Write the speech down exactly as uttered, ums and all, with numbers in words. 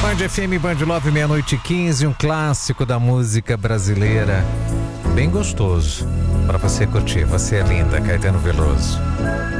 Band F M, Band Love, meia-noite e quinze, um clássico da música brasileira. Bem gostoso para você curtir. Você é linda, Caetano Veloso.